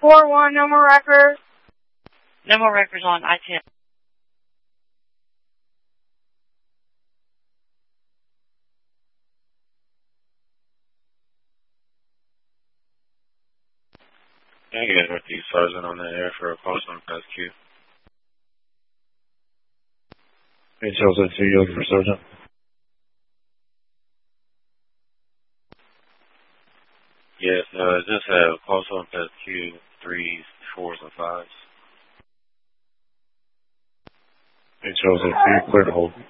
4-1, no more records. No more records on I-10. Can I get Northeast Sergeant on that air for a post on past Q? Hey, Chelsea, 2, you looking for Sergeant? Yes, just have post on past Q, 3s, 4s, and 5s. Hey, Chelsea, 2, clear to hold.